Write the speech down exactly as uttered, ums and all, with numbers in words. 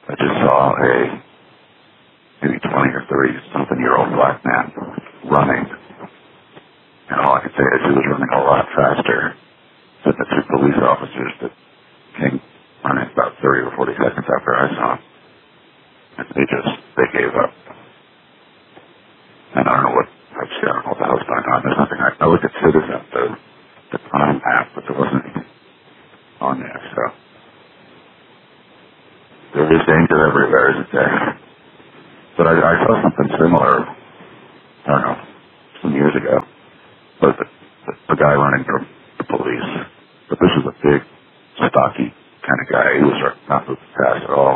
I just saw a maybe twenty or thirty something year old black man running. And all I could say is he was running a lot faster than the two police officers that came running about thirty or forty seconds after I saw him. And they just, they gave up. And I don't know what, I just don't know what the hell's going on. There's nothing, I, I looked at Citizen, the, the crime app, but there wasn't anything on there, so. There is danger everywhere, isn't there? But I, I saw something similar, I don't know, some years ago. But the, the, the guy running from the police. But this was a big, stocky kind of guy. He was not moving fast at all.